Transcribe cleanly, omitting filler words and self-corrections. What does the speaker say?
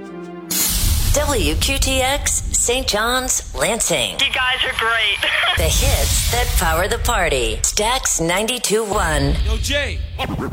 WQTX, St. John's, Lansing. You guys are great. The hits that power the party. Stax 92.1. Yo, Jay.